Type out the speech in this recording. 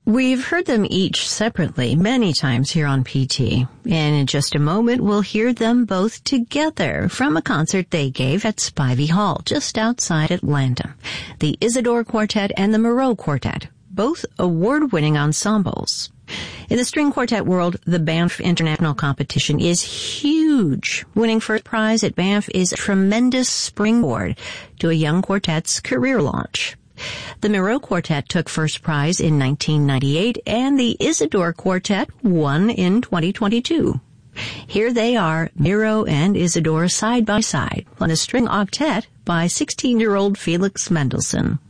We've heard them each separately many times here on PT, and in just a moment we'll hear them both together from a concert they gave at Spivey Hall just outside Atlanta. The Isidore Quartet and the Moreau Quartet, both award-winning ensembles. In the string quartet world, the Banff International Competition is huge. Winning first prize at Banff is a tremendous springboard to a young quartet's career launch. The Moreau Quartet took first prize in 1998, and the Isidore Quartet won in 2022. Here they are, Moreau and Isidore side by side on a string octet by 16-year-old Felix Mendelssohn.